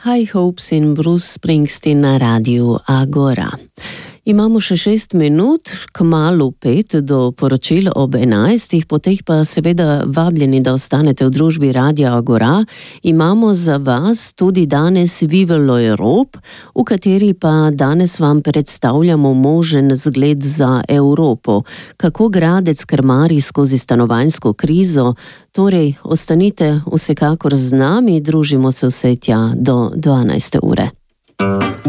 High Hopes in Bruce Springsteen na Radiu Agora. Imamo še 6 minut, kmalu 5 do poročil ob 11, potem pa seveda vabljeni, da ostanete v družbi Radia Agora. Imamo za vas tudi danes Vive l'Europe, v kateri pa danes vam predstavljamo možen zgled za Evropo. Kako Gradec krmari skozi stanovanjsko krizo. Torej, ostanite vsekakor z nami, družimo se vse tja do 12. ure.